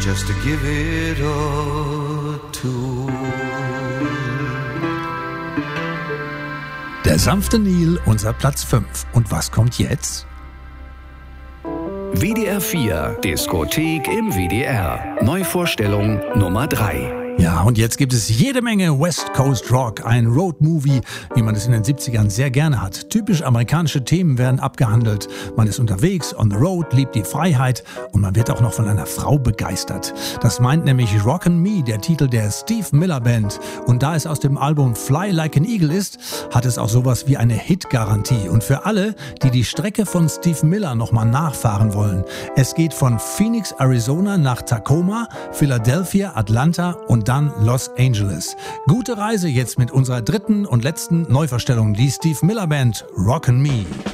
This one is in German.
just to give it a tour. Der sanfte Nil, unser Platz 5. Und was kommt jetzt? WDR 4, Diskothek im WDR. Neuvorstellung Nummer 3. Ja, und jetzt gibt es jede Menge West Coast Rock, ein Road-Movie, wie man es in den 70ern sehr gerne hat. Typisch amerikanische Themen werden abgehandelt. Man ist unterwegs, on the road, liebt die Freiheit und man wird auch noch von einer Frau begeistert. Das meint nämlich Rockin' Me, der Titel der Steve Miller Band. Und da es aus dem Album Fly Like an Eagle ist, hat es auch sowas wie eine Hit-Garantie. Und für alle, die die Strecke von Steve Miller nochmal nachfahren wollen. Es geht von Phoenix, Arizona nach Tacoma, Philadelphia, Atlanta und dann Los Angeles. Gute Reise jetzt mit unserer dritten und letzten Neuverstellung, die Steve Miller Band Rockin' Me.